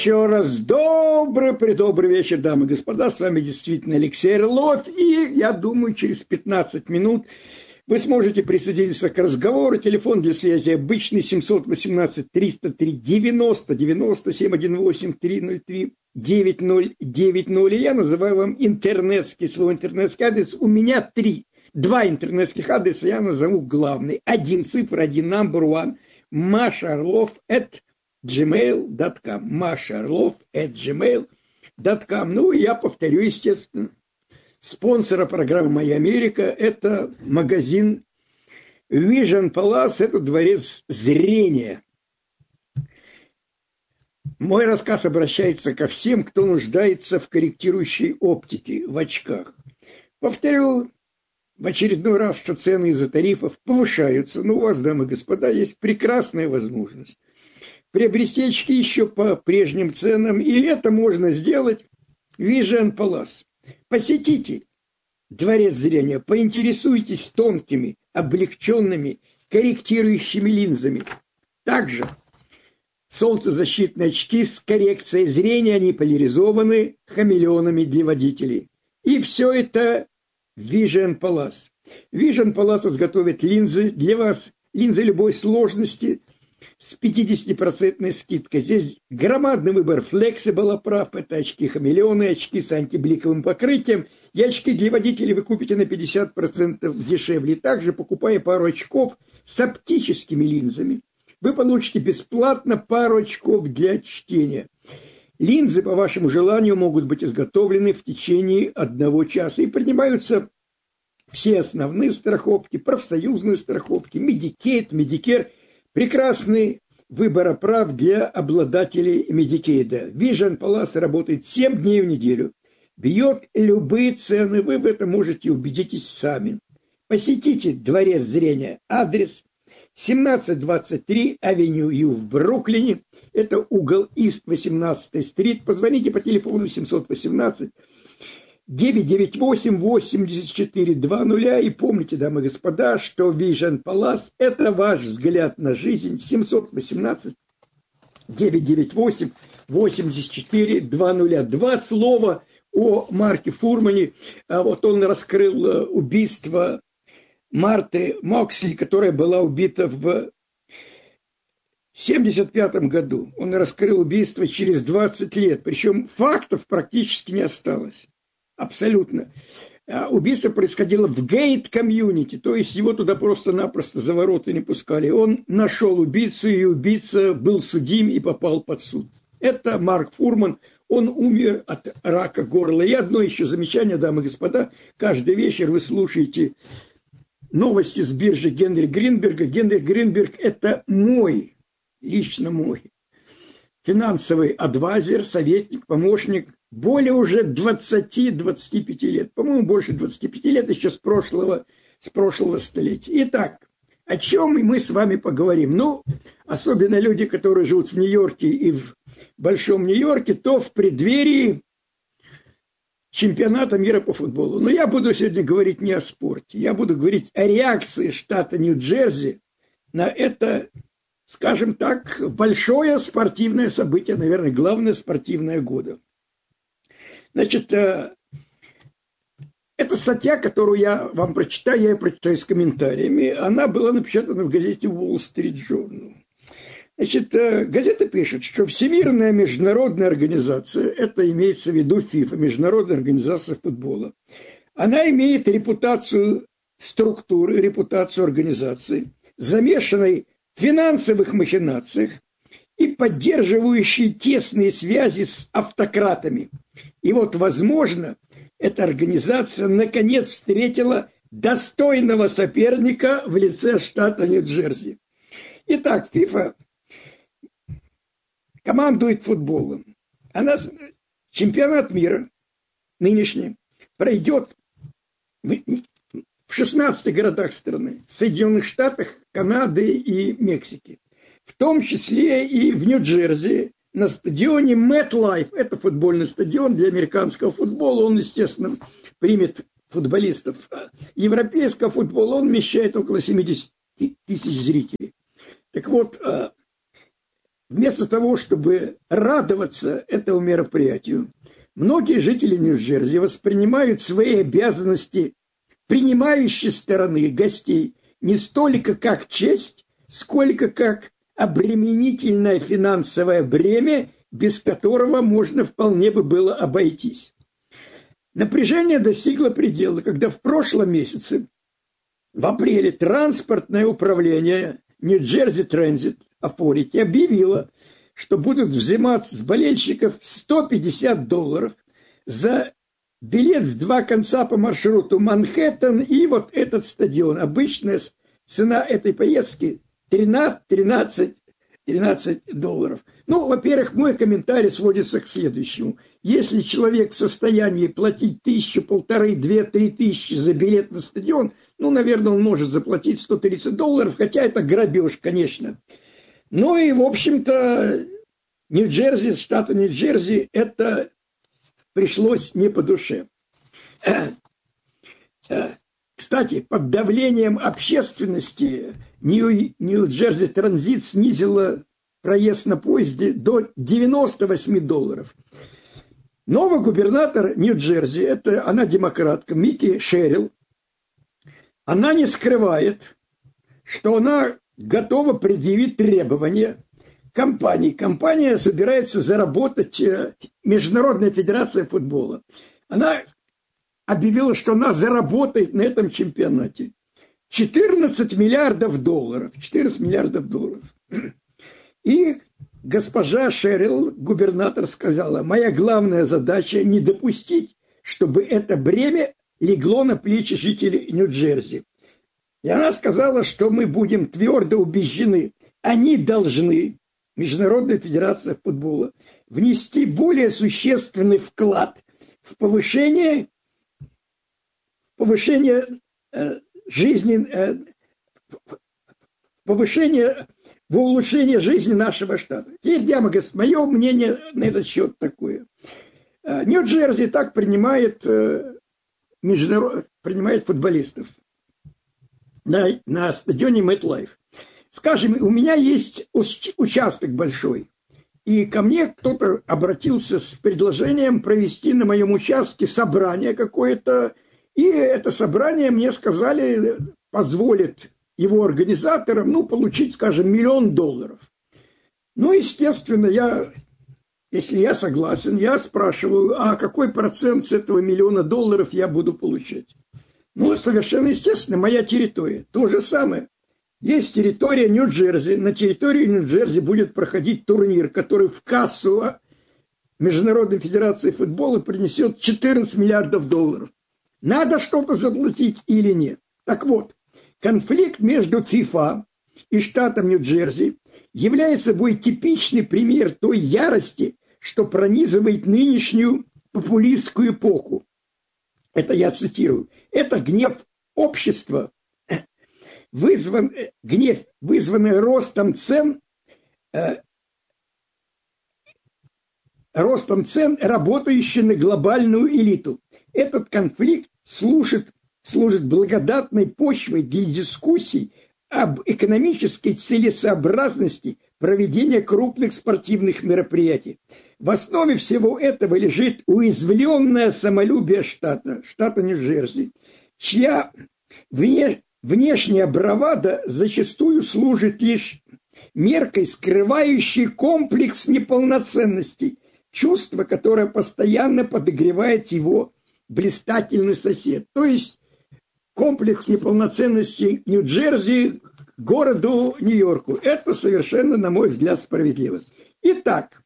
Еще раз добрый вечер, дамы и господа. С вами действительно Алексей Орлов. И я думаю, через 15 минут вы сможете присоединиться к разговору. Телефон для связи обычный 718-303-90-90, 718-303-9090. Я называю вам свой интернетский адрес. У меня два интернетских адреса. Я назову главный. Один, цифра 1, number one. mashaorlov@gmail.com. mashaorlov@gmail.com. Ну, и я повторю, естественно, спонсора программы «Моя Америка» – это магазин Vision Palace, это дворец зрения. Мой рассказ обращается ко всем, кто нуждается в корректирующей оптике, в очках. Повторю в очередной раз, что цены из-за тарифов повышаются, но у вас, дамы и господа, есть прекрасная возможность приобрести очки еще по прежним ценам, и это можно сделать в Vision Palace. Посетите дворец зрения, поинтересуйтесь тонкими, облегченными, корректирующими линзами. Также солнцезащитные очки с коррекцией зрения, они поляризованы хамелеонами для водителей. И все это Vision Palace. Vision Palace изготовит линзы для вас, линзы любой сложности с 50% скидкой. Здесь громадный выбор flexible оправ, это очки хамелеоны, очки с антибликовым покрытием. И очки для водителей вы купите на 50% дешевле. Также, покупая пару очков с оптическими линзами, вы получите бесплатно пару очков для чтения. Линзы, по вашему желанию, могут быть изготовлены в течение 1 часа. И принимаются все основные страховки, профсоюзные страховки, Medicaid, Medicare. Прекрасный выбор оправ для обладателей Медикейда. Vision Palace работает 7 дней в неделю. Бьет любые цены. Вы в этом можете убедитесь сами. Посетите дворец зрения. Адрес 1723 Авеню Ю в Бруклине. Это угол Ист 18-й стрит. Позвоните по телефону 718-998-8420. И помните, дамы и господа, что Vision Palace – это ваш взгляд на жизнь. 718-998-8420. 2 слова о Марке Фурмане. Вот он раскрыл убийство Марты Моксли, которая была убита в 1975 году. Он раскрыл убийство через 20 лет. Причем фактов практически не осталось. Абсолютно. Убийство происходило в гейт-комьюнити, то есть его туда просто-напросто за ворота не пускали. Он нашел убийцу, и убийца был судим и попал под суд. Это Марк Фурман. Он умер от рака горла. И одно еще замечание, дамы и господа. Каждый вечер вы слушаете новости с биржи Генри Гринберга. Генри Гринберг – это лично мой финансовый адвайзер, советник, помощник. Более уже 20-25 лет. По-моему, больше 25 лет еще с прошлого столетия. Итак, о чем мы с вами поговорим? Ну, особенно люди, которые живут в Нью-Йорке и в Большом Нью-Йорке, то в преддверии чемпионата мира по футболу. Но я буду сегодня говорить не о спорте. Я буду говорить о реакции штата Нью-Джерси на это, скажем так, большое спортивное событие, наверное, главное спортивное года. Значит, это статья, которую я вам прочитаю, я ее прочитаю с комментариями. Она была напечатана в газете Wall Street Journal. Значит, газета пишет, что Всемирная международная организация, это имеется в виду ФИФА, Международная организация футбола, она имеет репутацию структуры, репутацию организации, замешанной в финансовых махинациях и поддерживающей тесные связи с автократами. И вот, возможно, эта организация наконец встретила достойного соперника в лице штата Нью-Джерси. Итак, ФИФА командует футболом. Чемпионат мира нынешний пройдет в 16 городах страны, в Соединенных Штатах, Канады и Мексики. В том числе и в Нью-Джерси на стадионе MetLife. Это футбольный стадион для американского футбола. Он, естественно, примет футболистов европейского футбола. Он вмещает около 70 тысяч зрителей. Так вот, вместо того, чтобы радоваться этому мероприятию, многие жители Нью-Джерси воспринимают свои обязанности принимающей стороны гостей не столько как честь, сколько как обременительное финансовое бремя, без которого можно вполне бы было обойтись. Напряжение достигло предела, когда в прошлом месяце, в апреле, транспортное управление Нью-Джерси Транзит Authority объявило, что будут взимать с болельщиков $150 за билет в два конца по маршруту Манхэттен и вот этот стадион. Обычная цена этой поездки $13. Ну, во-первых, мой комментарий сводится к следующему. Если человек в состоянии платить 1000, 1500, 2000, 3000 за билет на стадион, ну, наверное, он может заплатить $130, хотя это грабеж, конечно. Ну и, в общем-то, Нью-Джерси, штата Нью-Джерси, это пришлось не по душе. Кстати, под давлением общественности Нью-Джерси Транзит снизила проезд на поезде до $98. Новый губернатор Нью-Джерси, это она демократка, Микки Шерилл, она не скрывает, что она готова предъявить требования компании. Компания собирается заработать Международная федерация футбола. Она объявила, что она заработает на этом чемпионате $14 миллиардов. 14 миллиардов долларов. И госпожа Шерилл, губернатор, сказала: моя главная задача не допустить, чтобы это бремя легло на плечи жителей Нью-Джерси. И она сказала, что мы будем твердо убеждены, они должны, Международная федерация футбола, внести более существенный вклад в повышение в улучшение жизни нашего штата. Теперь, мое мнение на этот счет такое. Нью-Джерси так принимает футболистов на стадионе MetLife. Скажем, у меня есть участок большой, и ко мне кто-то обратился с предложением провести на моем участке собрание какое-то, и это собрание, мне сказали, позволит его организаторам, получить, скажем, $1 миллион. Ну, естественно, если я согласен, я спрашиваю, а какой процент с этого $1 миллиона я буду получать? Ну, совершенно естественно, моя территория. То же самое. Есть территория Нью-Джерси. На территории Нью-Джерси будет проходить турнир, который в кассу Международной федерации футбола принесет $14 миллиардов. Надо что-то заплатить или нет? Так вот, конфликт между FIFA и штатом Нью-Джерси является собой типичный пример той ярости, что пронизывает нынешнюю популистскую эпоху. Это я цитирую. Это гнев общества, вызванный ростом цен, работающей на глобальную элиту. Этот конфликт служит благодатной почвой для дискуссий об экономической целесообразности проведения крупных спортивных мероприятий. В основе всего этого лежит уязвленное самолюбие штата Нью-Джерси, чья внешняя бравада зачастую служит лишь меркой, скрывающей комплекс неполноценности, чувство, которое постоянно подогревает его блистательный сосед. То есть комплекс неполноценности Нью-Джерси городу Нью-Йорку. Это совершенно, на мой взгляд, справедливо. Итак,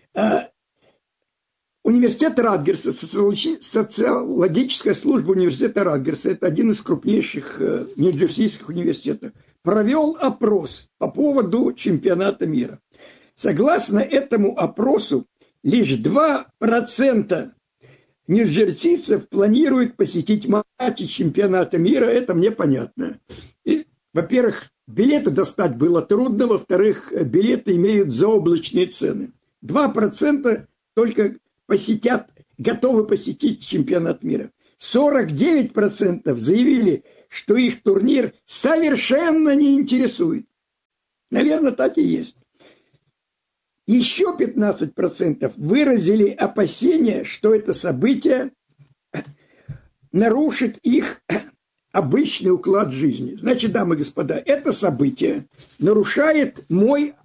университет Радгерса, социологическая служба университета Радгерса, это один из крупнейших нью-джерсийских университетов, провел опрос по поводу чемпионата мира. Согласно этому опросу, лишь 2% нью-джерсийцев планируют посетить матчи чемпионата мира, это мне понятно. И, во-первых, билеты достать было трудно, во-вторых, билеты имеют заоблачные цены. 2% только готовы посетить чемпионат мира. 49% заявили, что их турнир совершенно не интересует. Наверное, так и есть. Еще 15% выразили опасения, что это событие нарушит их обычный уклад жизни. Значит, дамы и господа, это событие нарушает мое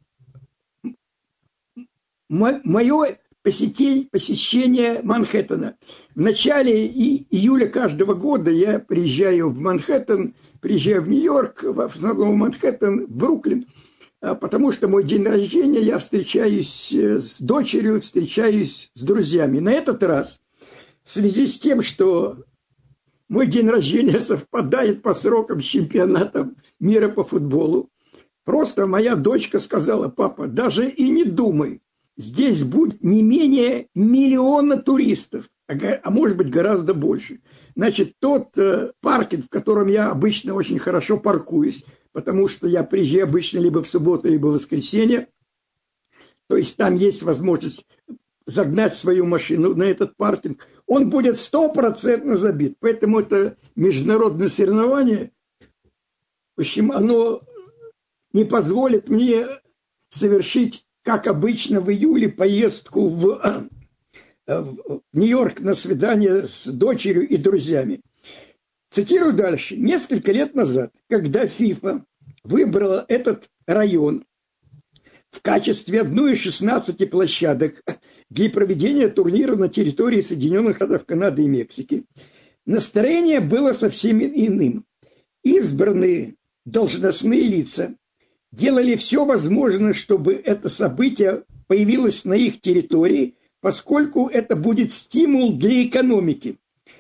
посещение Манхэттена. В начале июля каждого года я приезжаю в Манхэттен, приезжаю в Нью-Йорк, в основном в Манхэттен, в Бруклин, потому что мой день рождения, я встречаюсь с дочерью, встречаюсь с друзьями. На этот раз, в связи с тем, что мой день рождения совпадает по срокам с чемпионатом мира по футболу, просто моя дочка сказала: папа, даже и не думай, здесь будет не менее 1 миллиона туристов, а может быть гораздо больше. Значит, тот паркинг, в котором я обычно очень хорошо паркуюсь, потому что я приезжаю обычно либо в субботу, либо в воскресенье, то есть там есть возможность загнать свою машину на этот паркинг, он будет 100% забит. Поэтому это международное соревнование, в общем, оно не позволит мне совершить, как обычно, в июле поездку в Нью-Йорк на свидание с дочерью и друзьями. Цитирую дальше. Несколько лет назад, когда ФИФА выбрала этот район в качестве одной из 16 площадок для проведения турнира на территории Соединенных Штатов, Канады и Мексики, настроение было совсем иным. Избранные должностные лица делали все возможное, чтобы это событие появилось на их территории, поскольку это будет стимул для экономики.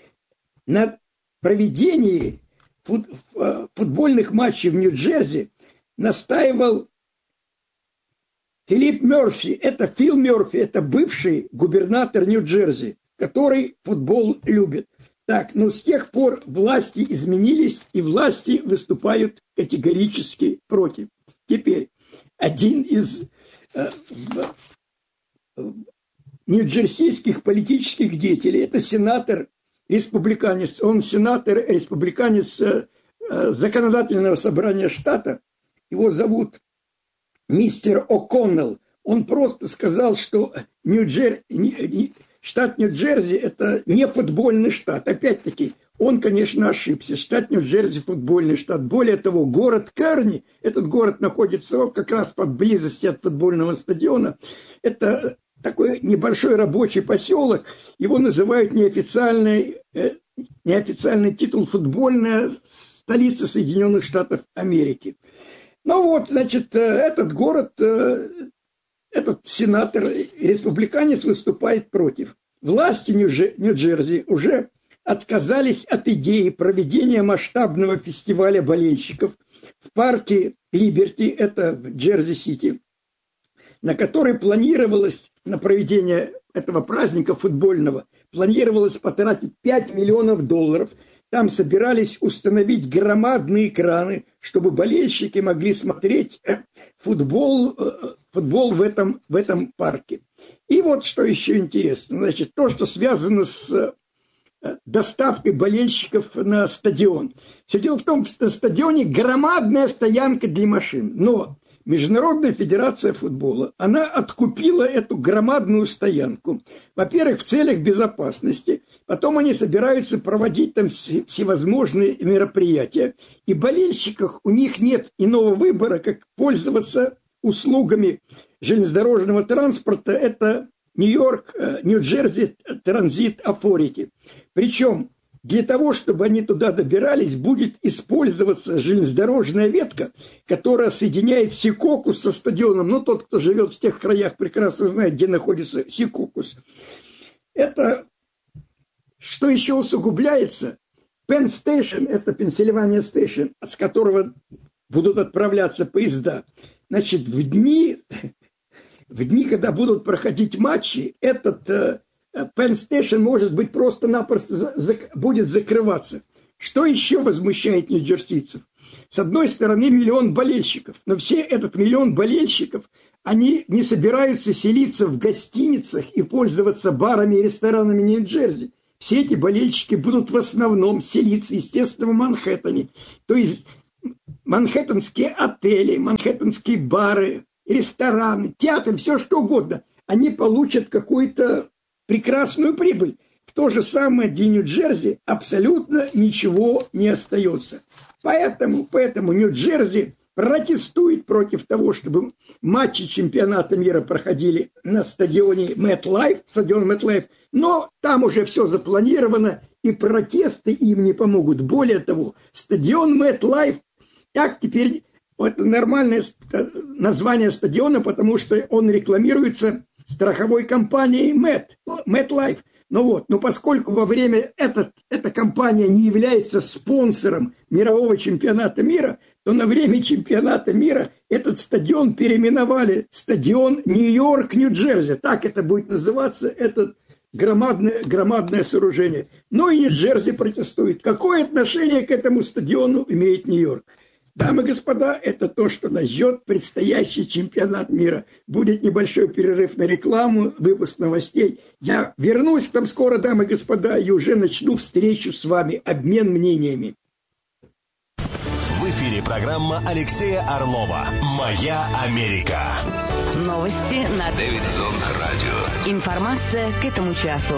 На проведении футбольных матчей в Нью-Джерси настаивал Филипп Мерфи. Это Фил Мерфи, это бывший губернатор Нью-Джерси, который футбол любит. Так, но с тех пор власти изменились, и власти выступают категорически против. Теперь один из нью-джерсийских политических деятелей, это сенатор-республиканец, он сенатор-республиканец законодательного собрания штата, его зовут мистер О'Коннелл. Он просто сказал, что штат Нью-Джерси это не футбольный штат. Опять-таки, он, конечно, ошибся. Штат Нью-Джерси футбольный штат. Более того, город Керни, этот город находится как раз под близости от футбольного стадиона. Это такой небольшой рабочий поселок. Его называют неофициальный титул «Футбольная столица Соединенных Штатов Америки». Ну вот, значит, этот город, этот сенатор, республиканец, выступает против. Власти Нью-Джерси уже отказались от идеи проведения масштабного фестиваля болельщиков в парке Либерти, это в Джерси-Сити, на который планировалось, на проведение этого праздника футбольного, планировалось потратить $5 миллионов. Там собирались установить громадные экраны, чтобы болельщики могли смотреть футбол в этом парке. И вот что еще интересно. Значит, то, что связано с доставкой болельщиков на стадион. Все дело в том, что на стадионе громадная стоянка для машин. Но Международная федерация футбола, она откупила эту громадную стоянку. Во-первых, в целях безопасности. Потом они собираются проводить там всевозможные мероприятия. И болельщиков у них нет иного выбора, как пользоваться услугами железнодорожного транспорта. Это Нью-Йорк, Нью-Джерси Транзит Authority. Причем для того, чтобы они туда добирались, будет использоваться железнодорожная ветка, которая соединяет Секокус со стадионом. Ну, тот, кто живет в тех краях, прекрасно знает, где находится Секокус. Это, что еще усугубляется, Penn Station, это Pennsylvania Station, с которого будут отправляться поезда. Значит, в дни, когда будут проходить матчи, этот Penn Station, может быть, просто-напросто будет закрываться. Что еще возмущает нью-джерсийцев? С одной стороны, 1 миллион болельщиков, но все этот 1 миллион болельщиков, они не собираются селиться в гостиницах и пользоваться барами и ресторанами Нью-Джерси. Все эти болельщики будут в основном селиться, естественно, в Манхэттене. То есть манхэттенские отели, манхэттенские бары рестораны, театры, все что угодно, они получат какую-то прекрасную прибыль. В то же самое для Нью-Джерси абсолютно ничего не остается. Поэтому Нью-Джерси протестует против того, чтобы матчи чемпионата мира проходили на стадионе MetLife, но там уже все запланировано, и протесты им не помогут. Более того, стадион MetLife, так теперь вот нормальное название стадиона, потому что он рекламируется страховой компанией MetLife. Но поскольку во время эта компания не является спонсором мирового чемпионата мира, то на время чемпионата мира этот стадион переименовали стадион Нью-Йорк-Нью-Джерси. Так это будет называться, это громадное сооружение. Но и Нью-Джерси протестует. Какое отношение к этому стадиону имеет Нью-Йорк? Дамы и господа, это то, что нас ждет предстоящий чемпионат мира. Будет небольшой перерыв на рекламу, выпуск новостей. Я вернусь к вам скоро, дамы и господа, и уже начну встречу с вами, обмен мнениями. В эфире программа Алексея Орлова «Моя Америка». Новости на Дэвидсон радио. Информация к этому часу.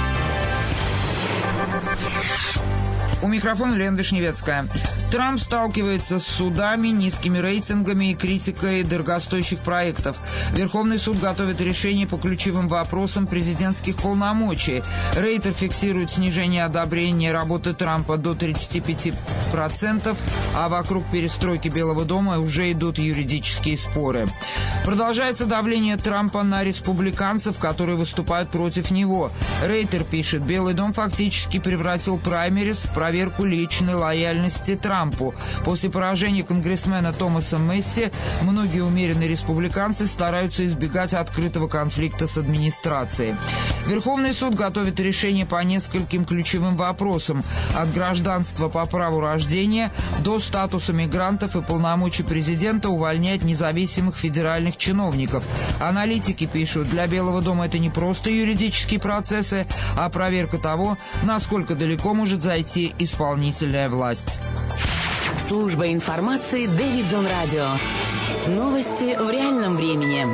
У микрофона Лена Вишневецкая. Трамп сталкивается с судами, низкими рейтингами и критикой дорогостоящих проектов. Верховный суд готовит решение по ключевым вопросам президентских полномочий. Рейтер фиксирует снижение одобрения работы Трампа до 35%, а вокруг перестройки Белого дома уже идут юридические споры. Продолжается давление Трампа на республиканцев, которые выступают против него. Рейтер пишет, Белый дом фактически превратил праймериз в проверку личной лояльности Трампу. После поражения конгрессмена Томаса Месси многие умеренные республиканцы стараются избегать открытого конфликта с администрацией. Верховный суд готовит решение по нескольким ключевым вопросам. От гражданства по праву рождения до статуса мигрантов и полномочий президента увольнять независимых федеральных чиновников. Аналитики пишут, для Белого дома это не просто юридические процессы, а проверка того, насколько далеко может зайти исполнительная власть. Служба информации Дэвидсон радио. Новости в реальном времени.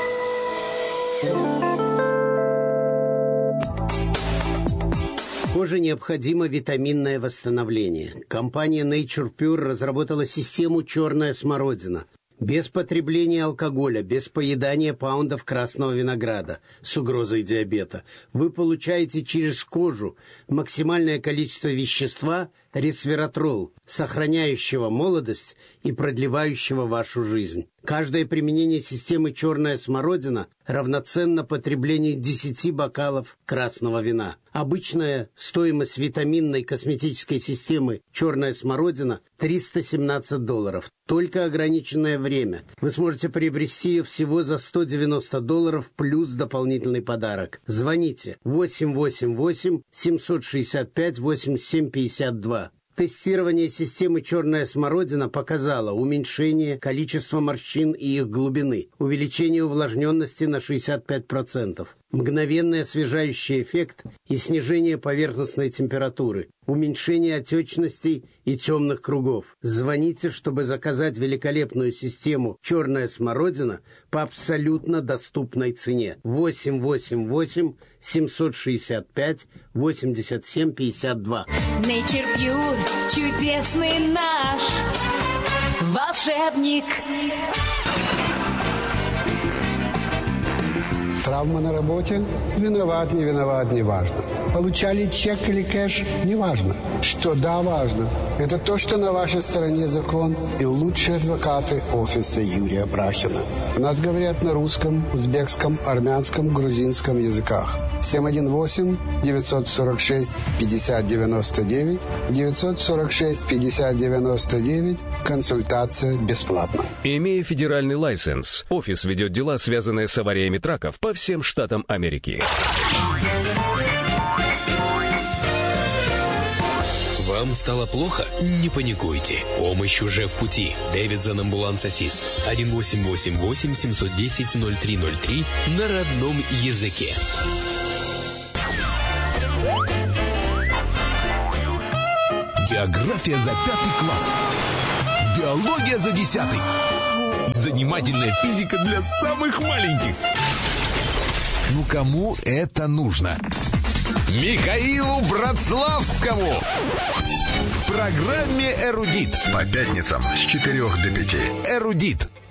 Коже необходимо витаминное восстановление. Компания Nature Pure разработала систему «Черная смородина». Без потребления алкоголя, без поедания паундов красного винограда с угрозой диабета. Вы получаете через кожу максимальное количество вещества ресвератрол, сохраняющего молодость и продлевающего вашу жизнь. Каждое применение системы «Черная смородина» равноценно потреблению 10 бокалов красного вина. Обычная стоимость витаминной косметической системы «Черная смородина» $317. Только ограниченное время. Вы сможете приобрести ее всего за $190 плюс дополнительный подарок. Звоните 888-765-8752. Тестирование системы «Черная смородина» показало уменьшение количества морщин и их глубины, увеличение увлажненности на 65%, мгновенный освежающий эффект и снижение поверхностной температуры, уменьшение отечностей и темных кругов. Звоните, чтобы заказать великолепную систему «Черная смородина» по абсолютно доступной цене. 888-765-8752. Nature Pure, чудесный наш волшебник. Травма на работе? Виноват, не виноват, не важно. Получали чек или кэш? Не важно. Что да, важно. Это то, что на вашей стороне закон и лучшие адвокаты офиса Юрия Брахина. У нас говорят на русском, узбекском, армянском, грузинском языках. 718-946-5099, 946-5099, консультация бесплатна. Имея федеральный лайсенс, офис ведет дела, связанные с авариями траков по всем штатам Америки. Вам стало плохо? Не паникуйте. Помощь уже в пути. Дэвидсон Амбуланс-Ассист. 1-888-710-0303 на родном языке. География за 5 класс. Биология за 10. Занимательная физика для самых маленьких. Ну, кому это нужно? Михаилу Братславскому! В программе «Эрудит». По пятницам с 4 до 5. «Эрудит».